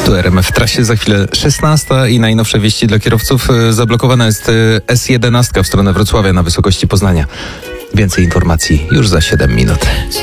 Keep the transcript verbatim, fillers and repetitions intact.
Tu R M F w trasie, za chwilę szesnasta i najnowsze wieści dla kierowców. Zablokowana jest S jedenaście w stronę Wrocławia na wysokości Poznania. Więcej informacji już za siedem minut.